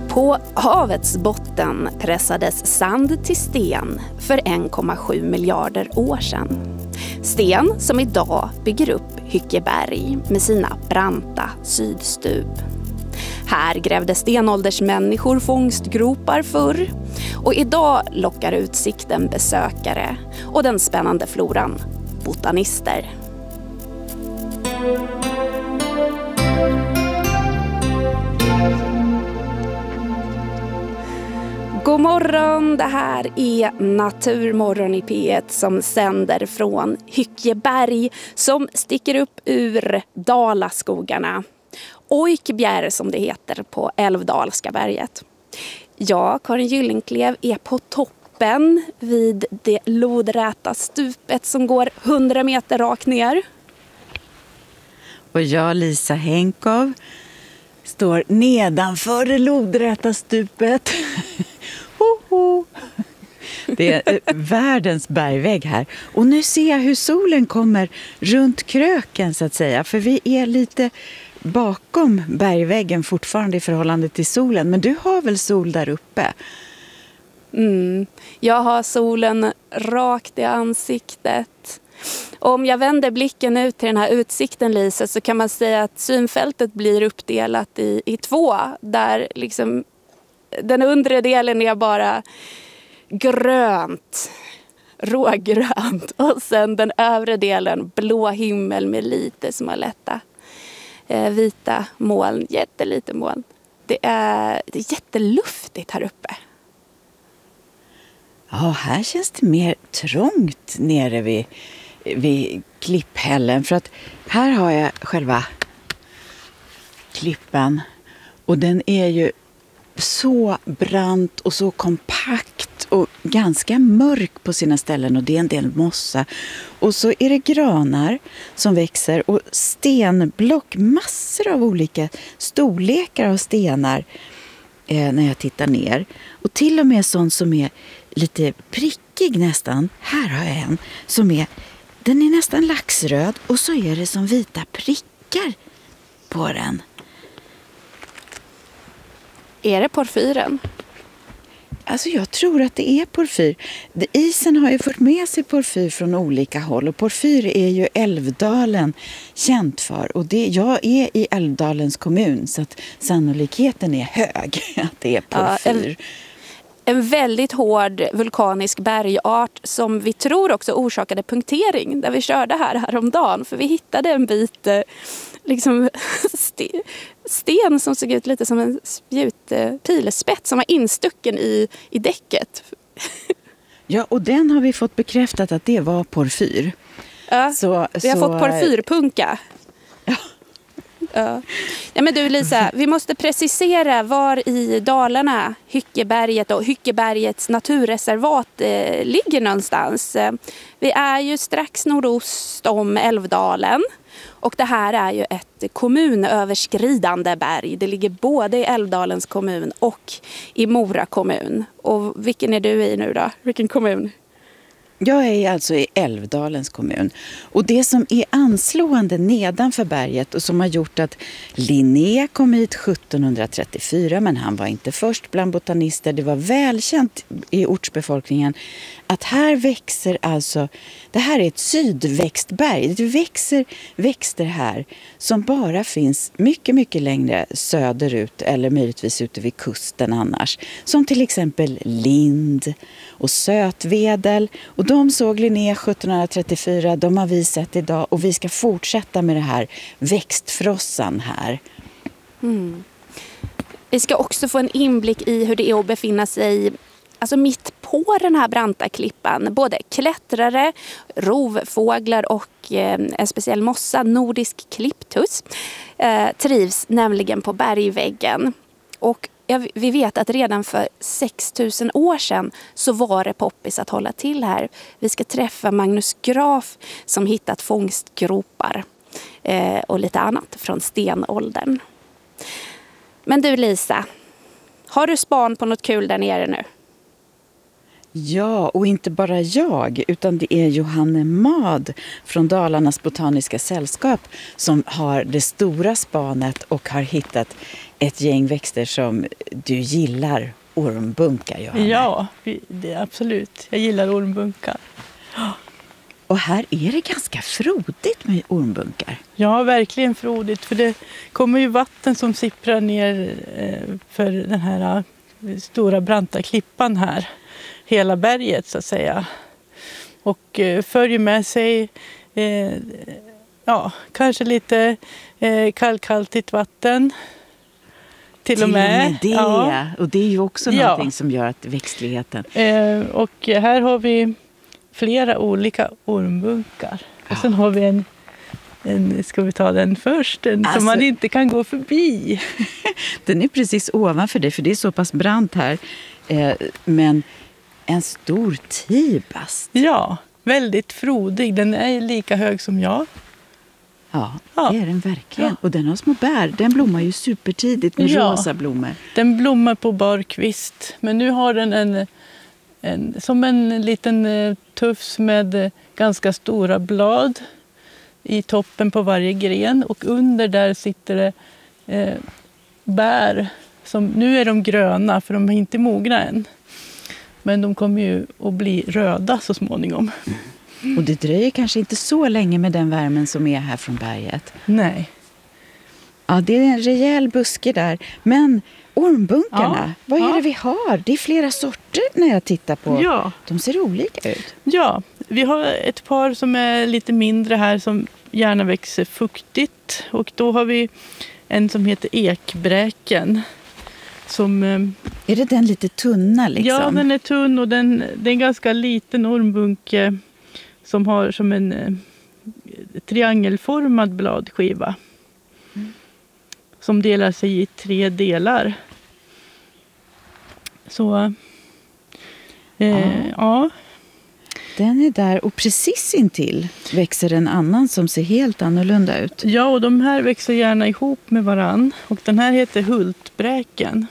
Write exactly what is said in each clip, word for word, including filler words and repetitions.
På havets botten pressades sand till sten för en komma sju miljarder år sedan. Sten som idag bygger upp Hyckeberg med sina branta sydstup. Här grävde stenåldersmänniskor fångstgropar förr och idag lockar utsikten besökare och den spännande floran botanister. God morgon, det här är Naturmorgon i P ett som sänder från Hyckeberg som sticker upp ur Dalaskogarna. Ojkbjerg som det heter på Älvdalska berget. Jag, Karin Gyllenklev, är på toppen vid det lodräta stupet som går hundra meter rakt ner. Och jag, Lisa Henkov, står nedanför det lodräta stupet. Hoho. Det är världens bergvägg här. Och nu ser jag hur solen kommer runt kröken så att säga. För vi är lite bakom bergväggen fortfarande i förhållande till solen. Men du har väl sol där uppe? Mm, jag har solen rakt i ansiktet. Och om jag vänder blicken ut till den här utsikten, Lisa, så kan man säga att synfältet blir uppdelat i, i två. Där liksom den undre delen är bara grönt, rågrönt. Och sen den övre delen blå himmel med lite små lätta eh, vita moln, jättelite moln. Det är, det är jätteluftigt här uppe. Ja, här känns det mer trångt nere vid, vid klipphällen. För att här har jag själva klippan. Och den är ju så brant och så kompakt och ganska mörk på sina ställen. Och det är en del mossa. Och så är det granar som växer och stenblock. Massor av olika storlekar av stenar eh, när jag tittar ner. Och till och med sånt som är lite prickig nästan. Här har jag en som är, den är nästan laxröd och så är det som vita prickar på den. Är det porfyren? Alltså jag tror att det är porfyr. Isen har ju fått med sig porfyr från olika håll och porfyr är ju Älvdalen känt för. Och det, jag är i Älvdalens kommun så att sannolikheten är hög att det är porfyr. Ja, en, en väldigt hård vulkanisk bergart som vi tror också orsakade punktering där vi körde här häromdagen. För vi hittade en bit liksom sten, sten som såg ut lite som en spjut, pilespett som var instucken i, i däcket. Ja, och den har vi fått bekräftat att det var porfyr. Ja, så, vi har så... fått porfyrpunka. Ja. Ja. Ja, men du Lisa, vi måste precisera var i Dalarna Hyckeberget och Hyckebergets naturreservat eh, ligger någonstans. Vi är ju strax nordost om Älvdalen och det här är ju ett kommunöverskridande berg. Det ligger både i Älvdalens kommun och i Mora kommun. Och vilken är du i nu då? Vilken kommun? Jag är alltså i Älvdalens kommun och det som är anslående nedanför berget och som har gjort att Linné kom hit sjuttonhundratrettiofyra, men han var inte först bland botanister, det var välkänt i ortsbefolkningen att här växer alltså, det här är ett sydväxtberg, det växer växter här som bara finns mycket mycket längre söderut eller möjligtvis ute vid kusten annars, som till exempel lind och sötvedel. Och de såg Linné sjuttonhundratrettiofyra, de har vi sett idag och vi ska fortsätta med det här växtfrossan här. Mm. Vi ska också få en inblick i hur det är att befinna sig alltså mitt på den här branta klippan. Både klättrare, rovfåglar och eh, en speciell mossa, nordisk klipptuss, eh, trivs nämligen på bergväggen. Och ja, vi vet att redan för sex tusen år sedan så var det poppis att hålla till här. Vi ska träffa Magnus Graf som hittat fångstgropar eh, och lite annat från stenåldern. Men du Lisa, har du span på något kul där nere nu? Ja, och inte bara jag, utan det är Johanne Mad från Dalarnas botaniska sällskap som har det stora spanet och har hittat ett gäng växter som du gillar. Ormbunkar, Johanne. Ja, det är absolut. Jag gillar ormbunkar. Och här är det ganska frodigt med ormbunkar. Ja, verkligen frodigt. För det kommer ju vatten som sipprar ner för den här stora branta klippan här. Hela berget så att säga. Och följer med sig eh, ja, kanske lite eh, kallkaltigt vatten. Till och med. Till och med det. Ja. Och det är ju också ja. någonting som gör att växtligheten... Eh, och här har vi flera olika ormbunkar. Ja. Och sen har vi en, en, ska vi ta den först, en alltså, som man inte kan gå förbi. Den är precis ovanför dig, för det är så pass brant här. Eh, men en stor tibast. Ja, väldigt frodig. Den är lika hög som jag. Ja, ja, det är den verkligen. Ja. Och den har små bär. Den blommar ju supertidigt med ja. rosa blommor. Den blommar på barkvist. Men nu har den en, en som en liten tufs med ganska stora blad i toppen på varje gren. Och under där sitter det eh, bär. Som, nu är de gröna för de är inte mogna än. Men de kommer ju att bli röda så småningom. Mm. Och det dröjer kanske inte så länge med den värmen som är här från berget. Nej. Ja, det är en rejäl buske där. Men ormbunkarna, ja, vad är ja. det vi har? Det är flera sorter när jag tittar på. Ja. De ser olika ut. Ja, vi har ett par som är lite mindre här som gärna växer fuktigt. Och då har vi en som heter ekbräken. Som, är det den lite tunna liksom? Ja, den är tunn och den, det är en ganska liten ormbunke som har som en eh, triangelformad bladskiva. Mm. Som delar sig i tre delar. Så, eh, ja. ja. Den är där och precis intill växer en annan som ser helt annorlunda ut. Ja, och de här växer gärna ihop med varann. Och den här heter hultbräken.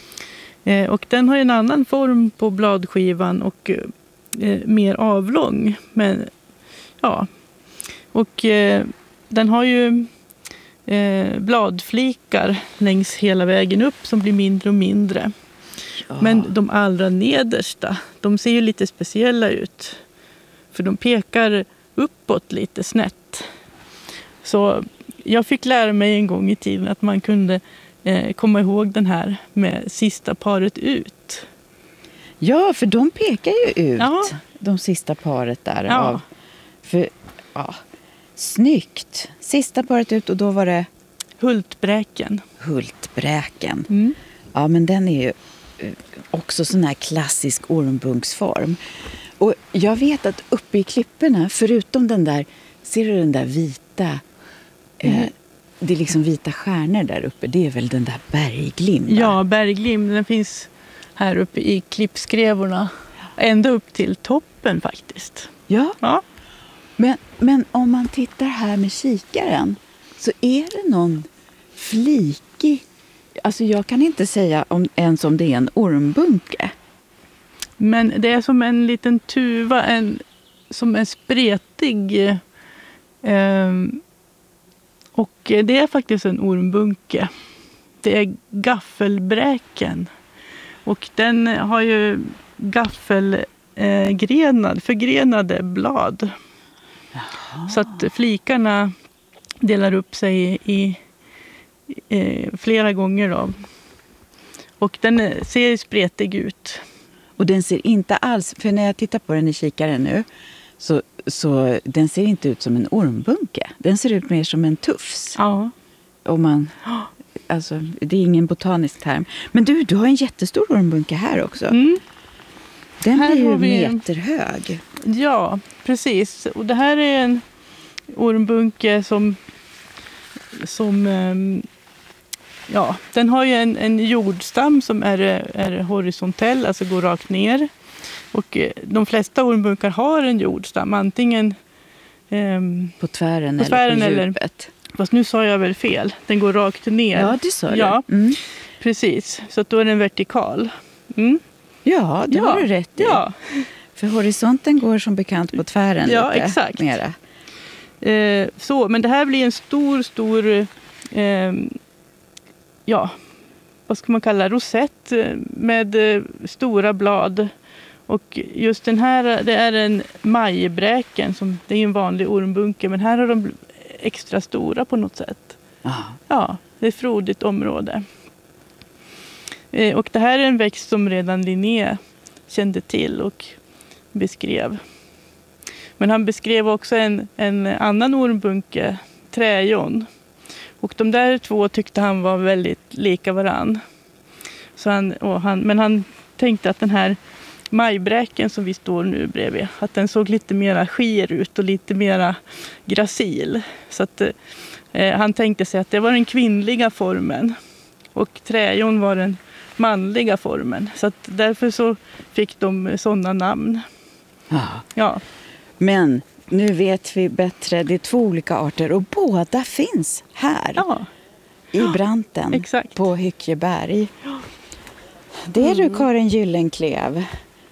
Eh, och den har en annan form på bladskivan och eh, mer avlång. Men, ja. Och eh, den har ju eh, bladflikar längs hela vägen upp som blir mindre och mindre. Ja. Men de allra nedersta, de ser ju lite speciella ut. För de pekar uppåt lite snett. Så jag fick lära mig en gång i tiden att man kunde eh, komma ihåg den här med sista paret ut. Ja, för de pekar ju ut ja. de sista paret där. Ja. Av, för, ja, snyggt. Sista paret ut och då var det? Hultbräken. Hultbräken. Mm. Ja, men den är ju också sån här klassisk ormbunksform. Och jag vet att uppe i klipporna, förutom den där, ser du den där vita, mm. eh, det är liksom vita stjärnor där uppe, det är väl den där bergglim? Ja, bergglim, den finns här uppe i klippskrevorna, ända upp till toppen faktiskt. Ja, ja. Men, men om man tittar här med kikaren så är det någon flikig, alltså jag kan inte säga om, ens om det är en ormbunke. Men det är som en liten tuva, en, som är spretig. Eh, och det är faktiskt en ormbunke. Det är gaffelbräken. Och den har ju gaffelgrenad, eh, förgrenade blad. Jaha. Så att flikarna delar upp sig i eh, flera gånger då. Och den ser spretig ut. Och den ser inte alls, för när jag tittar på den i kikaren nu så, så den ser inte ut som en ormbunke. Den ser ut mer som en tufs. Ja. Om man, alltså, det är ingen botanisk term. Men du, du har en jättestor ormbunke här också. Mm. Den här blir ju vi... meterhög. Ja, precis. Och det här är en ormbunke som... som ja, den har ju en, en jordstam som är, är horisontell, alltså går rakt ner. Och de flesta ormbunkar har en jordstam, antingen eh, på tvären, på tvären eller på djupet. Eller, fast nu sa jag väl fel, den går rakt ner. Ja, det sa du. Ja, mm. precis. Så att då är den vertikal. Mm. Ja, det Ja, har du rätt i. Ja, För horisonten går som bekant på tvären Ja, lite exakt. mera. eh, så, men det här blir en stor, stor, eh, ja, vad ska man kalla rosett eh, med eh, stora blad. Och just den här, det är en majbräken, som, det är en vanlig ormbunke, men här har de bl- extra stora på något sätt. Ja. Ja, det är ett frodigt område. Eh, och det här är en växt som redan Linné kände till och beskrev. Men han beskrev också en, en annan ormbunke, träjon. Och de där två tyckte han var väldigt lika varann. Så han, och han, men han tänkte att den här majbräken som vi står nu bredvid, att den såg lite mera skir ut och lite mera gracil. Så att eh, han tänkte sig att det var den kvinnliga formen och träjon var den manliga formen. Så att därför så fick de sådana namn. Ja. Ja, Men nu vet vi bättre, det är två olika arter och båda finns här ja i branten exakt. på Hyckeberg. Det är du, Karin Gyllenklev.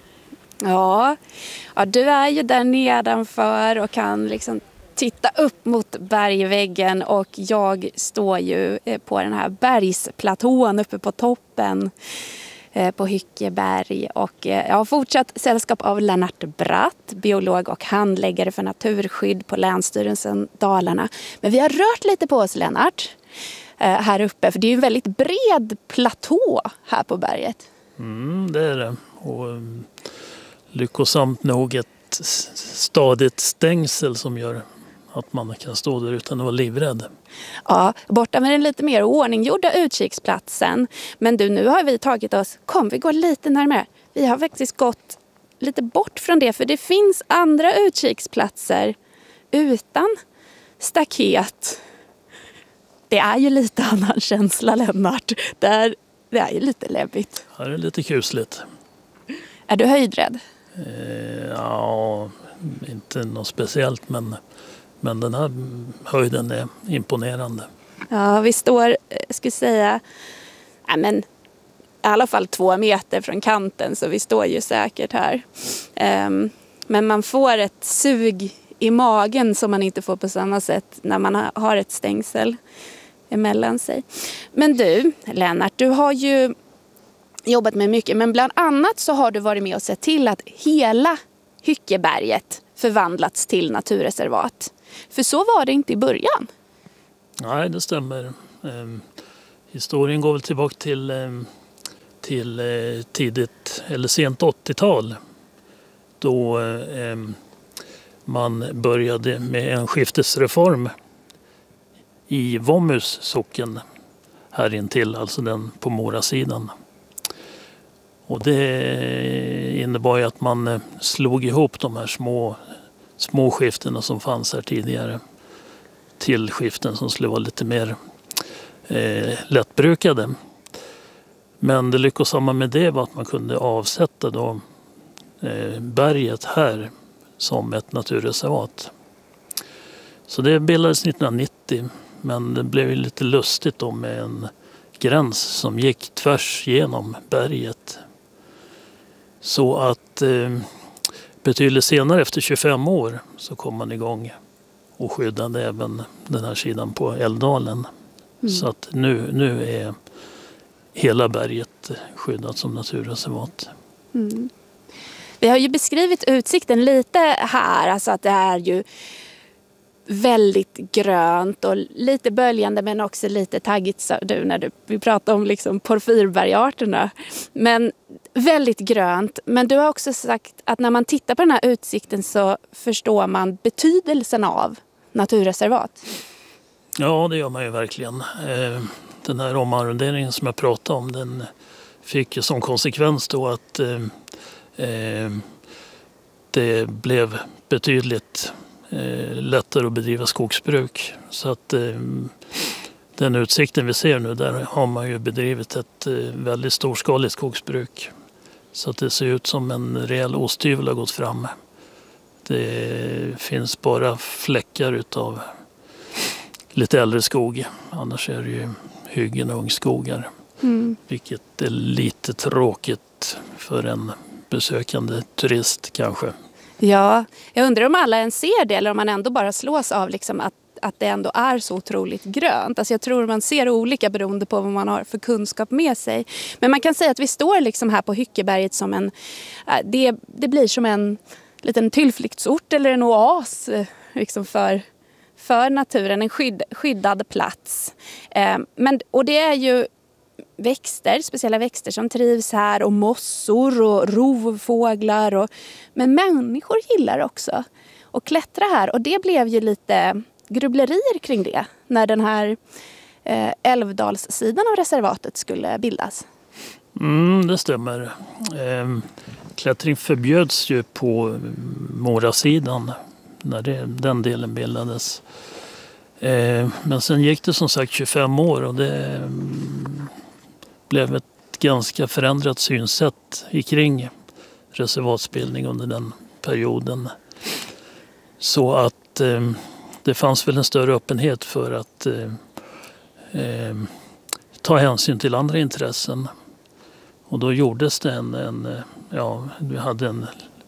Ja. ja, du är ju där nedanför och kan liksom titta upp mot bergväggen, och jag står ju på den här bergsplatån uppe på toppen på Hyckeberg, och jag har fortsatt sällskap av Lennart Bratt, biolog och handläggare för naturskydd på Länsstyrelsen Dalarna. Men vi har rört lite på oss, Lennart, här uppe, för det är ju en väldigt bred platå här på berget. Mm, det är det. Och um, lyckosamt nog ett stadigt stängsel som gör att man kan stå där utan att vara livrädd. Ja, borta med den lite mer ordninggjorda utkiksplatsen. Men du, nu har vi tagit oss, kom vi går lite närmare. Vi har faktiskt gått lite bort från det, för det finns andra utkiksplatser utan staket. Det är ju lite annan känsla, Lennart. Där, det är ju lite läbbigt. Här är det lite kusligt. Är du höjdrädd? Eh, ja, inte något speciellt, men, men den här höjden är imponerande. Ja, vi står, ska jag säga, ja, men, i alla fall två meter från kanten, så vi står ju säkert här. Um, men man får ett sug i magen som man inte får på samma sätt när man har ett stängsel emellan sig. Men du, Lennart, du har ju jobbat med mycket, men bland annat så har du varit med och sett till att hela Hyckeberget förvandlats till naturreservat. För så var det inte i början. Nej, det stämmer. Eh, historien går väl tillbaka till, eh, till eh, tidigt eller sent åttiotal. Då eh, man började med en skiftesreform i Våmhus socken här intill, alltså den på Morasidan. Och det innebar ju att man slog ihop de här små, små skiftena som fanns här tidigare till skiften som skulle vara lite mer eh, lättbrukade. Men det lyckosamma med det var att man kunde avsätta då, eh, berget här som ett naturreservat. Så det bildades nittonhundranittio, men det blev ju lite lustigt då med en gräns som gick tvärs genom berget. Så att eh, betydligt senare, efter tjugofem år, så kom man igång och skyddade även den här sidan på Älvdalen. Mm. Så att nu, nu är hela berget skyddat som naturreservat. Mm. Vi har ju beskrivit utsikten lite här, alltså att det är ju väldigt grönt och lite böljande, men också lite taggigt, sa du när du, vi pratade om liksom porfyrbergarterna. Men väldigt grönt. Men du har också sagt att när man tittar på den här utsikten så förstår man betydelsen av naturreservat. Ja, det gör man ju verkligen. Den här omarronderingen som jag pratade om, den fick ju som konsekvens då att det blev betydligt lättare att bedriva skogsbruk. Så att den utsikten vi ser nu, där har man ju bedrivit ett väldigt storskaligt skogsbruk. Så att det ser ut som en rejäl osthyvel har gått fram. Det finns bara fläckar utav lite äldre skog. Annars är det ju hyggen och ungskogar. Mm. Vilket är lite tråkigt för en besökande turist kanske. Ja, jag undrar om alla ens ser det eller om man ändå bara slås av liksom att, att det ändå är så otroligt grönt. Alltså jag tror man ser olika beroende på vad man har för kunskap med sig. Men man kan säga att vi står liksom här på Hyckeberget som en, det, det blir som en liten tillflyktsort eller en oas liksom för, för naturen, en skydd, skyddad plats. Eh, men, och det är ju växter, speciella växter som trivs här och mossor och rovfåglar. Och, men människor gillar också att klättra här och det blev ju lite grubblerier kring det när den här eh, Älvdalssidan av reservatet skulle bildas. Mm, det stämmer. Eh, klättring förbjöds ju på Morasidan när det, den delen bildades. Eh, men sen gick det som sagt tjugofem år och det mm, blev ett ganska förändrat synsätt kring reservatsbildning under den perioden. Så att eh, det fanns väl en större öppenhet för att eh, eh, ta hänsyn till andra intressen. Och då gjordes det en, en ja, vi hade en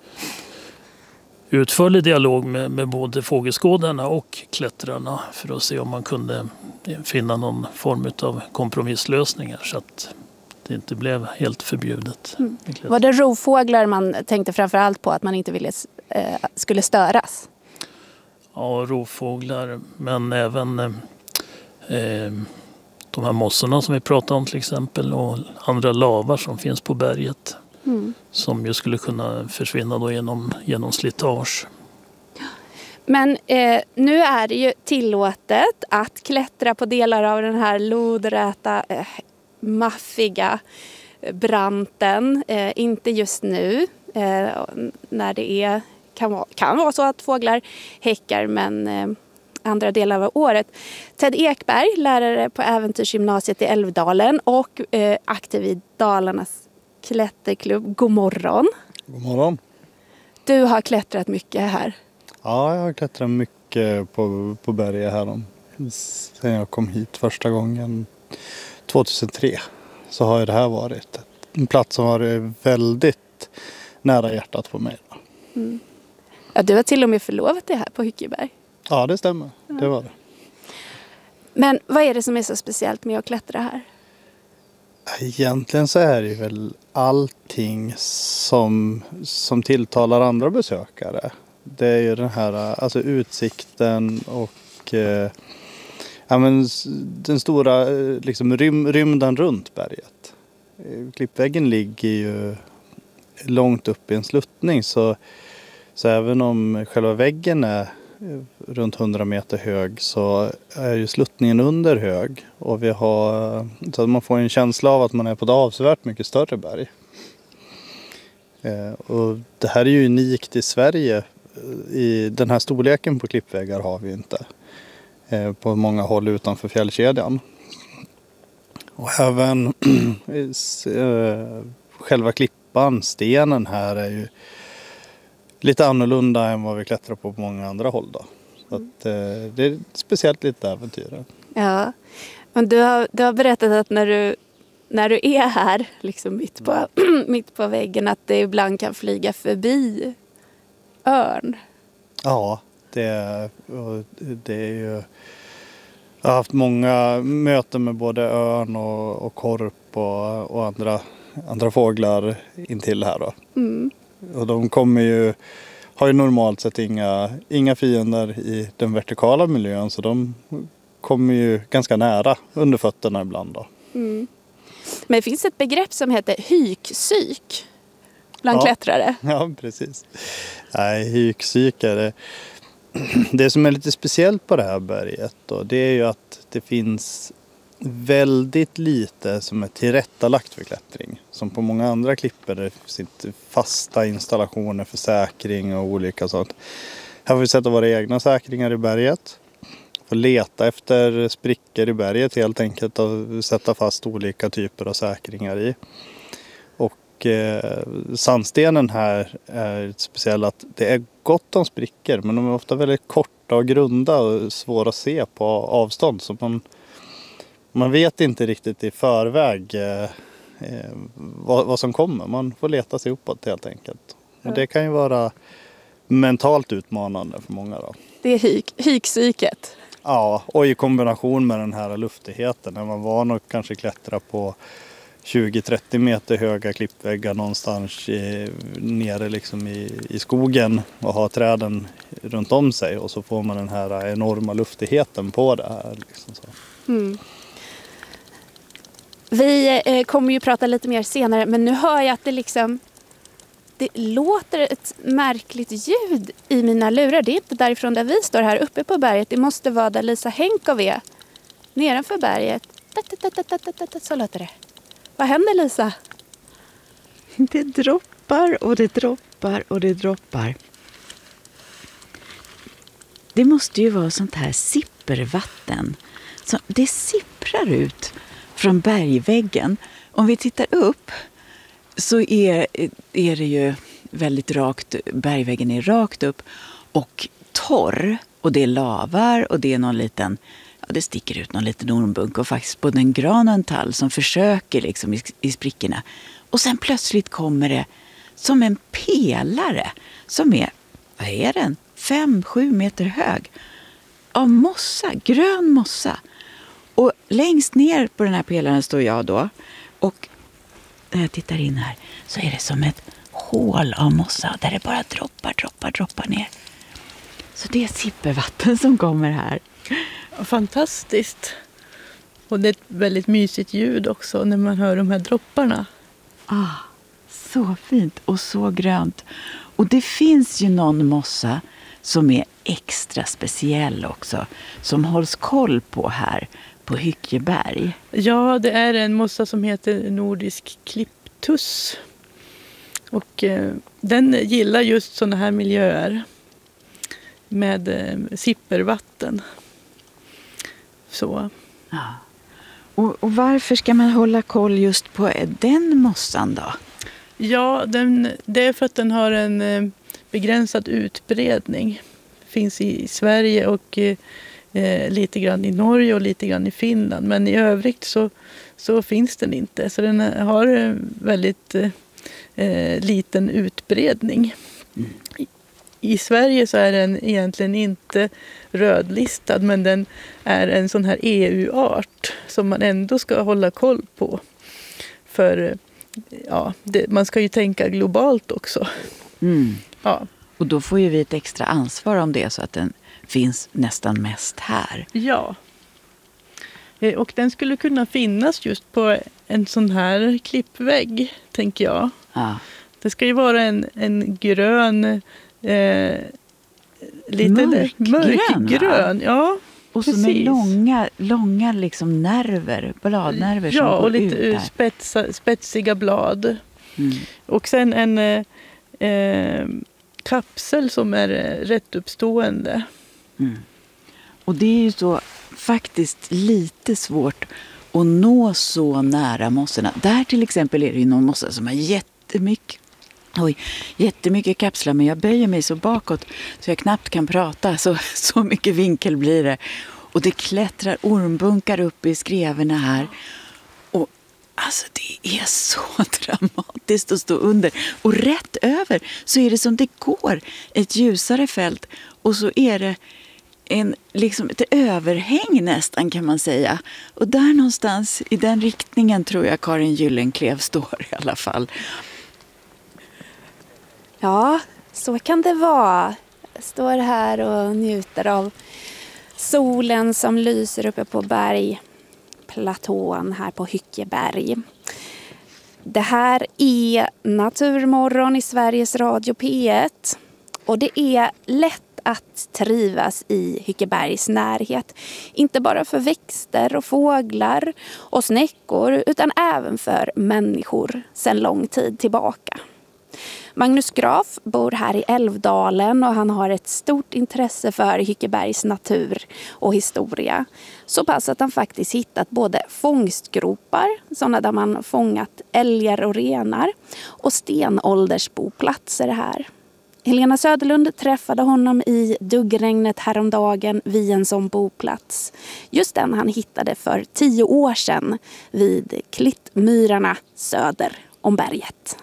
utförlig dialog med, med både fågelskådarna och klättrarna för att se om man kunde finna någon form av kompromisslösningar så att det inte blev helt förbjudet. Mm. Var det rovfåglar man tänkte framförallt på att man inte ville eh, skulle störas? Ja, rovfåglar men även eh, de här mossorna som vi pratade om till exempel och andra lavar som finns på berget. Mm. Som ju skulle kunna försvinna då genom, genom slitage. Men eh, nu är det ju tillåtet att klättra på delar av den här lodräta, eh, maffiga branten. Eh, inte just nu eh, när det är, kan, vara, kan vara så att fåglar häckar men eh, andra delar av året. Ted Ekberg, lärare på Äventyrsgymnasiet i Älvdalen och eh, aktiv i Dalarnas klätterklubb. God morgon. God morgon. Du har klättrat mycket här. Ja, jag har klättrat mycket på, på berget här. Sen jag kom hit första gången tjugohundratre så har det här varit en plats som varit väldigt nära hjärtat på mig. Mm. Ja, du har till och med förlovat dig här på Hyckeberg. Ja, det stämmer. Ja. Det var det. Men vad är det som är så speciellt med att klättra här? Egentligen så är det väl allting som, som tilltalar andra besökare. Det är ju den här alltså utsikten och eh, ja, men den stora liksom, rym, rymden runt berget. Klippväggen ligger ju långt upp i en sluttning så, så även om själva väggen är runt hundra meter hög så är ju sluttningen under hög och vi har så att man får en känsla av att man är på ett avsevärt mycket större berg. Eh, och det här är ju unikt i Sverige. I den här storleken på klippväggar har vi inte eh, på många håll utanför fjällkedjan. Och även eh, själva klippan, stenen här är ju lite annorlunda än vad vi klättrar på på många andra håll då. Så att, eh, det är speciellt lite äventyr. Ja, men du har, du har berättat att när du, när du är här liksom mitt på, mitt på väggen att det ibland kan flyga förbi örn. Ja, det, det är ju... Jag har haft många möten med både örn och, och korp och, och andra, andra fåglar intill här då. Mm. Och de kommer ju, har ju normalt sett inga, inga fiender i den vertikala miljön så de kommer ju ganska nära under fötterna ibland då. Mm. Men det finns ett begrepp som heter hyksyk bland ja. klättrare. Ja, precis. Nej, hyksyk är det. Det som är lite speciellt på det här berget då, det är ju att det finns väldigt lite som är tillrättalagt för klättring. Som på många andra klippor där det finns inte fasta installationer för säkring och olika sånt. Här får vi sätta våra egna säkringar i berget. Får leta efter sprickor i berget helt enkelt och sätta fast olika typer av säkringar i. Och eh, sandstenen här är speciell att det är gott om sprickor men de är ofta väldigt korta och grunda och svåra att se på avstånd. Så man man vet inte riktigt i förväg eh, eh, vad, vad som kommer. Man får leta sig uppåt helt enkelt. Och det kan ju vara mentalt utmanande för många då. Det är hyk, hykpsyket. Ja, och i kombination med den här luftigheten. När man var nog kanske klättra på tjugo till trettio meter höga klippväggar någonstans i, nere liksom i, i skogen och ha träden runt om sig. Och så får man den här enorma luftigheten på det här. Liksom så. Mm. Vi eh, kommer ju prata lite mer senare, men nu hör jag att det liksom det låter ett märkligt ljud i mina lurar. Det är inte därifrån där vi står här uppe på berget. Det måste vara där Lisa Henkov är. Nedanför berget. Så låter det. Vad händer, Lisa? Det droppar och det droppar och det droppar. Det måste ju vara sånt här sippervatten. Så det sipprar ut från bergväggen. Om vi tittar upp så är, är det ju väldigt rakt. Bergväggen är rakt upp och torr. Och det är lavar och det är någon liten... Ja, det sticker ut någon liten ormbunk och faktiskt både en gran och en tall som försöker liksom i, i sprickorna. Och sen plötsligt kommer det som en pelare som är, vad är den? Fem, sju meter hög. Av mossa, grön mossa. Och längst ner på den här pelaren står jag då. Och när jag tittar in här så är det som ett hål av mossa där det bara droppar, droppar, droppar ner. Så det är sippervatten som kommer här. Fantastiskt. Och det är ett väldigt mysigt ljud också när man hör de här dropparna. Ah, så fint och så grönt. Och det finns ju någon mossa som är extra speciell också. Som hålls koll på här på Hyckeberg. Ja, det är en mossa som heter nordisk klipptuss. Och eh, den gillar just sådana här miljöer. Med eh, sippervatten. Så. Ja. Och, och varför ska man hålla koll just på den mossan då? Ja, den, det är för att den har en eh, begränsad utbredning. Finns i Sverige och eh, lite grann i Norge och lite grann i Finland. Men i övrigt så, så finns den inte. Så den har en väldigt eh, liten utbredning. Mm. I, I Sverige så är den egentligen inte rödlistad, men den är en sån här E U-art som man ändå ska hålla koll på. För ja, det, man ska ju tänka globalt också. Mm. Ja. Och då får ju vi ett extra ansvar om det så att den finns nästan mest här. Ja. Och den skulle kunna finnas just på en sån här klippvägg, tänker jag. Ja. Det ska ju vara en, en grön... Eh, lite mörkgrön, mörkgrön, ja. Och så med långa, långa liksom nerver, bladnerver som ja, går och lite ut här. spetsa, spetsiga blad. Mm. Och sen en eh, kapsel som är rätt uppstående. Mm. Och det är ju så faktiskt lite svårt att nå så nära mossorna. Där till exempel är det ju någon mossa som har jättemycket Oj, jättemycket kapslar, men jag böjer mig så bakåt så jag knappt kan prata. Så, så mycket vinkel blir det. Och det klättrar ormbunkar upp i skreverna här. Och alltså det är så dramatiskt att stå under. Och rätt över så är det som det går ett ljusare fält. Och så är det en, liksom ett överhäng nästan kan man säga. Och där någonstans i den riktningen tror jag Karin Gyllenklev står i alla fall. Ja, så kan det vara. Jag står här och njuter av solen som lyser uppe på bergplatån här på Hyckeberg. Det här är Naturmorgon i Sveriges Radio P ett. Och det är lätt att trivas i Hyckebergs närhet. Inte bara för växter och fåglar och snäckor utan även för människor sedan lång tid tillbaka. Magnus Graf bor här i Älvdalen och han har ett stort intresse för Hyckebergs natur och historia. Så pass att han faktiskt hittat både fångstgropar, sådana där man fångat älgar och renar, och stenåldersboplatser här. Helena Söderlund träffade honom i duggregnet häromdagen vid en sån boplats. Just den han hittade för tio år sedan vid Klittmyrarna söder om berget.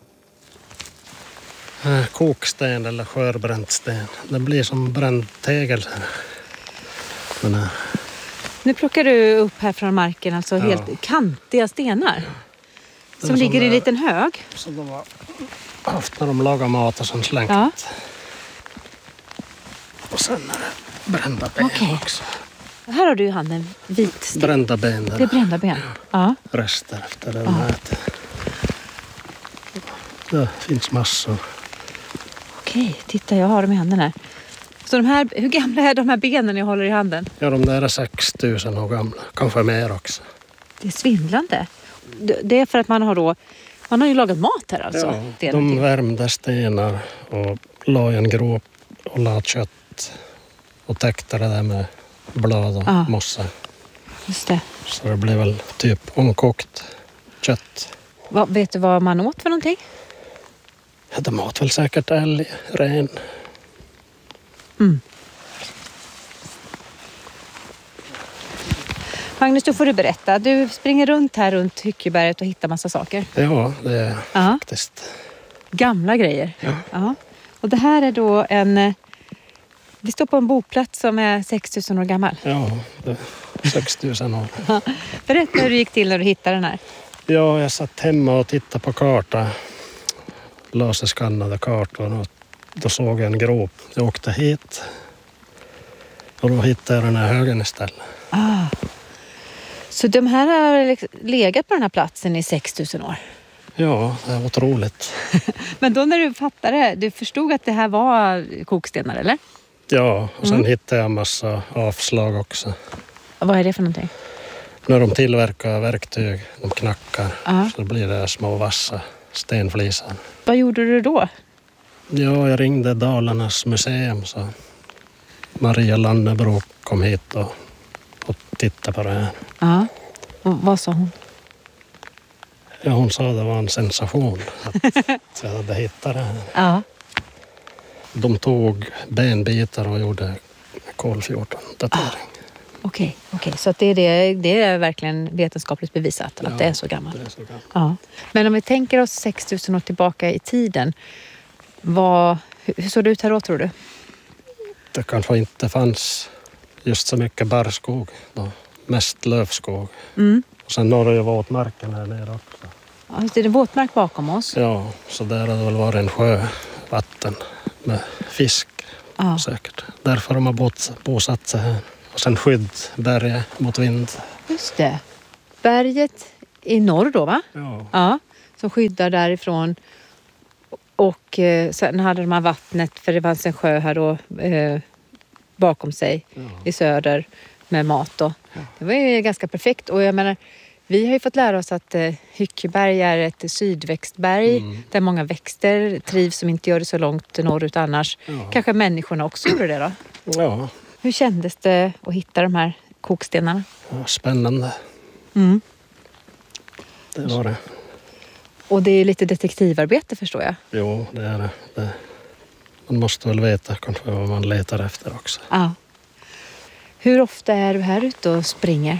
Koksten eller skörbränt sten. Det blir som bränd tegel. Den här. Nu plockar du upp här från marken alltså Ja. helt kantiga stenar. Det Som är ligger i en det- liten hög. Som de har haft när de lagar mat och sen slängt. Ja. Och sen är det brända ben Okej. också. Här har du i handen vit sten. Brända ben Det är där. brända ben. Ja. Rester efter det de äter. Det finns massor. Okej, titta jag har dem i handen här. Så de här, hur gamla är de här benen jag håller i handen? Ja, de där är sex tusen år gamla. Kanske mer också. Det är svindlande. Det- Det är för att man har då, man har ju lagat mat här alltså. Ja, Det är de någonting. värmde stenar och la i en grop och la kött och täckte det där med blad och Ja. mossa. Just det. Så det blev väl typ omkokt kött. Vad, vet du vad man åt för någonting? Ja, de åt väl säkert älg, ren. Mm. Magnus, då får du berätta. Du springer runt här runt Hyckeberget och hittar massa saker. Ja, det är Ja. faktiskt. Gamla grejer. Ja. Ja. Och det här är då en... eh, Vi står på en boplats som är sex tusen år gammal. Ja, det är sex tusen år. Berätta hur det gick till när du hittade den här. Ja, jag satt hemma och tittade på karta. Laserskannade kartor och då såg jag en grop. Jag åkte hit och då hittade jag den här högen istället. Ah. Så de här har liksom legat på den här platsen i sex tusen år. Ja, det är otroligt. Men då när du fattade, du förstod att det här var kokstenar, eller? Ja, och sen Mm. hittade jag en massa avslag också. Vad är det för någonting? När de tillverkar verktyg, de knackar, Ja. så blir det små vassa stenflisar. Vad gjorde du då? Ja, jag ringde Dalarnas museum så Maria Lannebro kom hit och, och tittade på det här. Ja. Och vad sa hon? Ja, hon sa det var en sensation att jag hade hittat det här. Ja. De tog benbitar och gjorde kol fjorton-datering. Okej, okej. Så att det, är det, det är verkligen vetenskapligt bevisat att Ja, det är så gammalt. Det är så gammalt. Ja. Men om vi tänker oss sex tusen år tillbaka i tiden. Vad, hur hur såg det ut här då, tror du? Det kanske inte fanns just så mycket barrskog då. Mest lövskog. Mm. Och sen norr är våtmarken här nere också. Ja, just det, det är våtmark bakom oss. Ja, så där hade det väl varit en sjö, vatten med fisk Ja. säkert. Därför de har bot, bosatt sig här. Och sen skydd berget mot vind. Just det. Berget i norr då, va? Ja. Ja, som skyddar därifrån. Och eh, sen hade de här vattnet, för det fanns en sjö här då eh, bakom sig Ja. i söder med mat då. Det var ju ganska perfekt. Och jag menar, vi har ju fått lära oss att eh, Hyckeberg är ett sydväxtberg Mm. där många växter trivs som inte gör det så långt norrut annars. Ja. Kanske människorna också gjorde det då. Ja, Hur kändes det att hitta de här kokstenarna? ja, spännande. Mm. Det var det. Och det är lite detektivarbete, förstår jag. Jo, det är det. det. Man måste väl veta kanske vad man letar efter också. Ja. Hur ofta är du här ute och springer?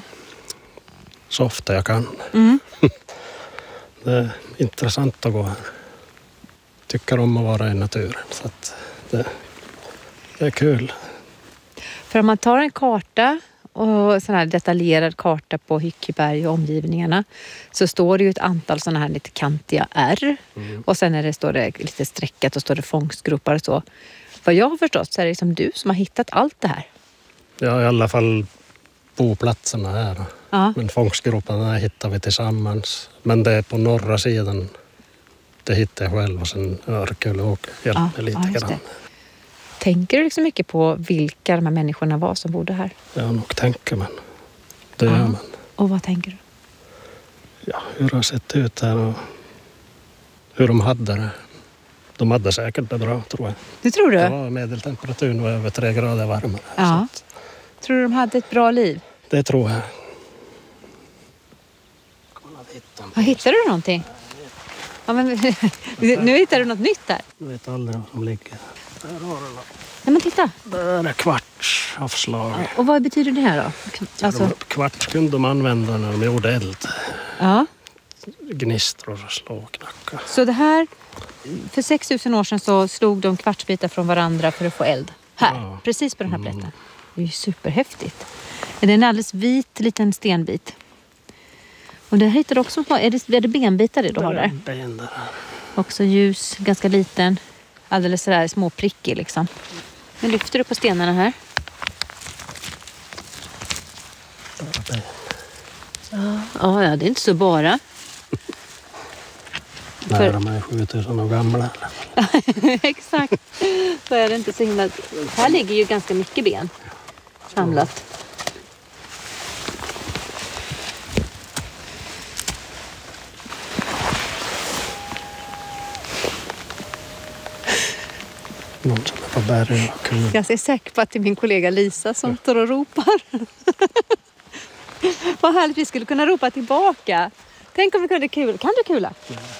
Så ofta jag kan. Mm. Det är intressant att gå här. Tycker om att vara i naturen. Så att det, det är kul. För om man tar en karta och sån här detaljerad karta på Hyckeberg och omgivningarna så står det ju ett antal såna här lite kantiga R. Mm. Och sen är det, står det lite sträckat och står det fångstgropar och så. Vad jag har förstått så är det liksom du som har hittat allt det här. Ja, i alla fall boplatserna här. Ja, Men fångstgroparna hittar vi tillsammans. Men det är på norra sidan. Det hittar jag själv och sen arkeolog hjälper ja, mig lite ja just grann. det. Tänker du liksom mycket på vilka de här människorna var som bodde här? Jag nog tänker men det Ja. gör man. Och vad tänker du? Ja, hur det har sett ut här och hur de hade det. De hade säkert det bra tror jag. Det tror du? Det var medeltemperaturen var över tre grader varmare. Ja. Så att Tror du de hade ett bra liv? det tror jag. Vad hittade du någonting? Ja, men, nu hittar du något nytt där. Jag vet aldrig vad som ligger. Där har du något. Nej, men titta. Där är kvartsavslag. Ja, och vad betyder det här då? Alltså... Kvarts kunde de använda när de gjorde eld. Ja. Gnistror och slåknackar. Så det här, för sex tusen år sedan så slog de kvartsbitar från varandra för att få eld. Här, Ja. precis på den här plätten. Det är ju superhäftigt. Det är en alldeles vit liten stenbit. Och där hittar du också, är det, är det benbitar det du har där? Ben där. Också ljus, ganska liten. Alldeles sådär små prickig liksom. Men lyfter du på stenarna här? Ben. Ja, ja, det är inte så bara. Nej, de är sjutusen år gamla. Exakt. Så är det inte så himla... Här ligger ju ganska mycket ben samlat. Någon som är på berg och kul. Jag är säker på att det är min kollega Lisa som står och ropar. Vad härligt vi skulle kunna ropa tillbaka. Tänk om vi kunde kula. Kan du kula? Nej.